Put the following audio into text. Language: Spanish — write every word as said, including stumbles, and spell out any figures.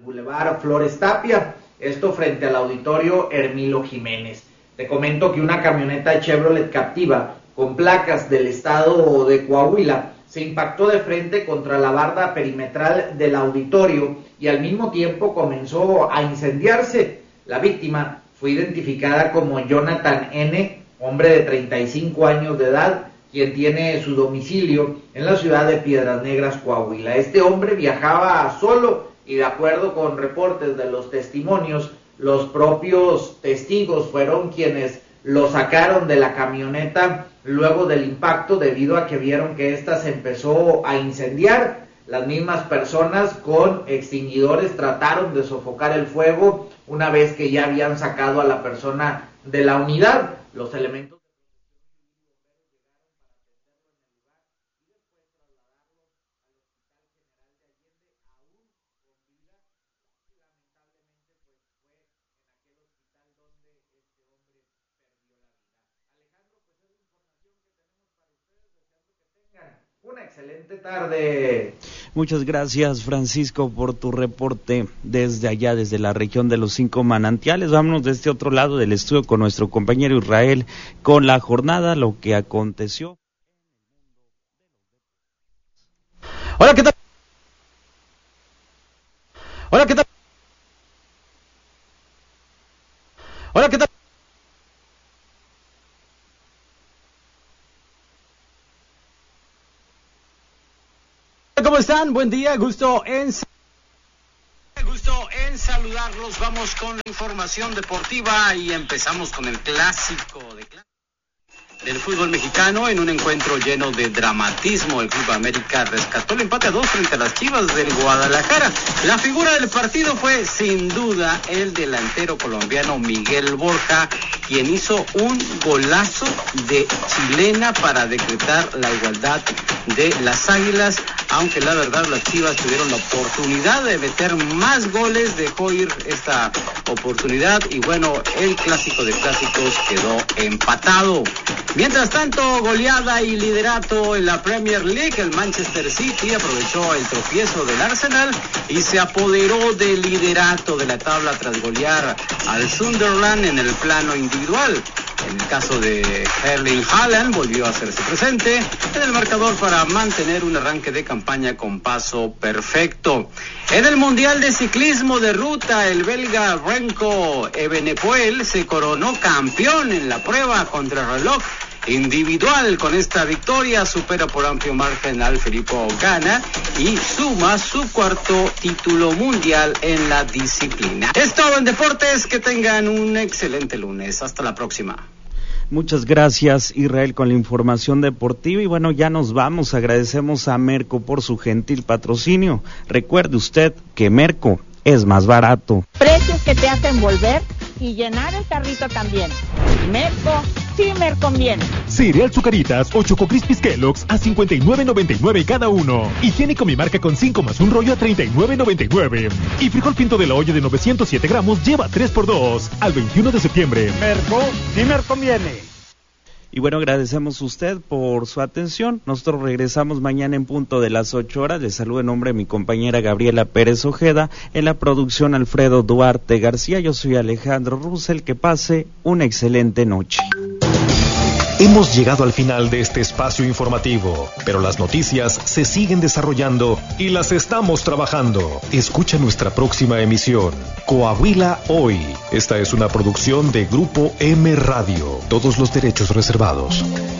Boulevard Flores Tapia, esto frente al auditorio Hermilo Jiménez. Te comento que una camioneta Chevrolet Captiva con placas del estado de Coahuila se impactó de frente contra la barda perimetral del auditorio y al mismo tiempo comenzó a incendiarse. La víctima fue identificada como Jonathan N., hombre de treinta y cinco años de edad, quien tiene su domicilio en la ciudad de Piedras Negras, Coahuila. Este hombre viajaba solo y, de acuerdo con reportes de los testimonios, los propios testigos fueron quienes lo sacaron de la camioneta luego del impacto, debido a que vieron que ésta se empezó a incendiar. Las mismas personas con extinguidores trataron de sofocar el fuego una vez que ya habían sacado a la persona de la unidad. Los elementos una excelente tarde. Muchas gracias, Francisco, por tu reporte desde allá, desde la región de los Cinco Manantiales. Vámonos de este otro lado del estudio con nuestro compañero Israel con la jornada, lo que aconteció. Hola, ¿qué tal? Hola, ¿qué tal? Hola, ¿qué tal? ¿Cómo están? Buen día, gusto en gusto en saludarlos. Vamos con la información deportiva y empezamos con el clásico de cl- del fútbol mexicano. En un encuentro lleno de dramatismo, el Club América rescató el empate a dos frente a las Chivas del Guadalajara. La figura del partido fue sin duda el delantero colombiano Miguel Borja, quien hizo un golazo de chilena para decretar la igualdad de las Águilas, aunque la verdad las Chivas tuvieron la oportunidad de meter más goles, dejó ir esta oportunidad y bueno, el clásico de clásicos quedó empatado. Mientras tanto, goleada y liderato en la Premier League, el Manchester City aprovechó el tropiezo del Arsenal y se apoderó del liderato de la tabla tras golear al Sunderland en el plano individual. En el caso de Erling Haaland, volvió a hacerse presente en el marcador para mantener un arranque de campaña con paso perfecto. En el Mundial de Ciclismo de Ruta, el belga Remco Evenepoel se coronó campeón en la prueba contrarreloj individual. Con esta victoria supera por amplio margen al Filippo Ganna y suma su cuarto título mundial en la disciplina. Es todo en deportes, que tengan un excelente lunes. Hasta la próxima. Muchas gracias, Israel, con la información deportiva. Y bueno, ya nos vamos. Agradecemos a Merco por su gentil patrocinio. Recuerde usted que Merco es más barato. Precios que te hacen volver y llenar el carrito también. Merco, sí me conviene. Cereal Zucaritas o Choco Crispies Kellogg's a cincuenta y nueve noventa y nueve cada uno. Higiénico Mi Marca con cinco más un rollo a treinta y nueve noventa y nueve. Y frijol pinto de la olla de novecientos siete gramos lleva tres por dos al veintiuno de septiembre. Merco, sí me conviene. Y bueno, agradecemos a usted por su atención. Nosotros regresamos mañana en punto de las ocho horas. Les saludo en nombre de mi compañera Gabriela Pérez Ojeda, en la producción Alfredo Duarte García. Yo soy Alejandro Russell. Que pase una excelente noche. Hemos llegado al final de este espacio informativo, pero las noticias se siguen desarrollando y las estamos trabajando. Escucha nuestra próxima emisión, Coahuila Hoy. Esta es una producción de Grupo M Radio. Todos los derechos reservados.